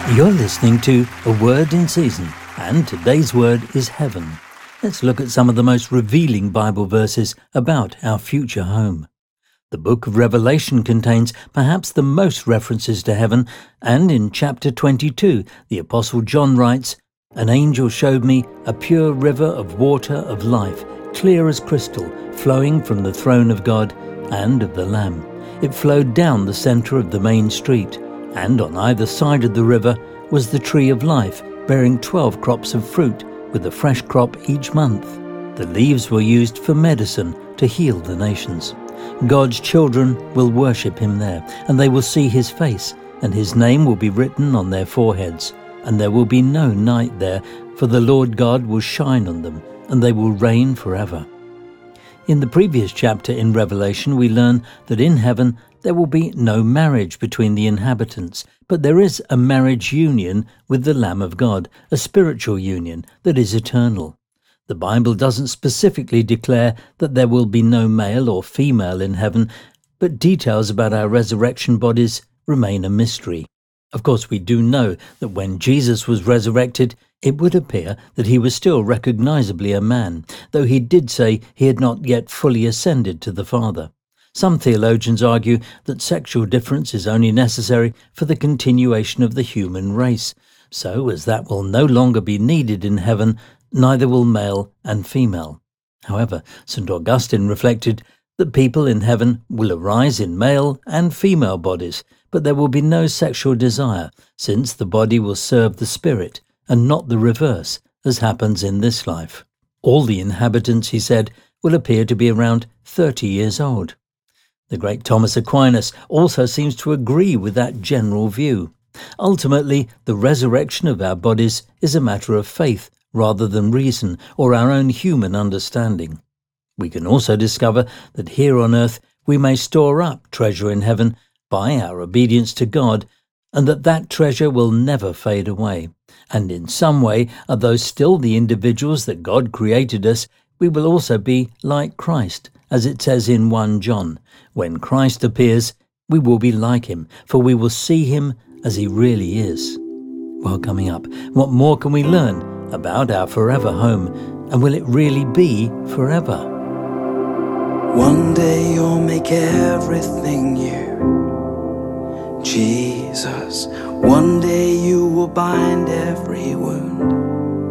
You're listening to A Word in Season, and today's word is heaven. Let's look at some of the most revealing Bible verses about our future home. The book of Revelation contains perhaps the most references to heaven, and in chapter 22, the Apostle John writes, "An angel showed me a pure river of water of life, clear as crystal, flowing from the throne of God and of the Lamb. It flowed down the center of the main street, and on either side of the river was the tree of life, bearing 12 crops of fruit, with a fresh crop each month. The leaves were used for medicine to heal the nations. God's children will worship him there, and they will see his face, and his name will be written on their foreheads. And there will be no night there, for the Lord God will shine on them, and they will reign forever." In the previous chapter in Revelation, we learn that in heaven there will be no marriage between the inhabitants, but there is a marriage union with the Lamb of God, a spiritual union that is eternal. The Bible doesn't specifically declare that there will be no male or female in heaven, but details about our resurrection bodies remain a mystery. Of course, we do know that when Jesus was resurrected, it would appear that he was still recognizably a man, though he did say he had not yet fully ascended to the Father. Some theologians argue that sexual difference is only necessary for the continuation of the human race. So, as that will no longer be needed in heaven, neither will male and female. However, St. Augustine reflected that people in heaven will arise in male and female bodies, but there will be no sexual desire, since the body will serve the spirit, and not the reverse, as happens in this life. All the inhabitants, he said, will appear to be around 30 years old. The great Thomas Aquinas also seems to agree with that general view. Ultimately, the resurrection of our bodies is a matter of faith rather than reason or our own human understanding. We can also discover that here on earth we may store up treasure in heaven by our obedience to God, and that treasure will never fade away. And in some way, although still the individuals that God created us, we will also be like Christ, as it says in 1 John. When Christ appears, we will be like him, for we will see him as he really is. Well, coming up, what more can we learn about our forever home, and will it really be forever? One day you'll make everything new, Jesus. One day you will bind every wound.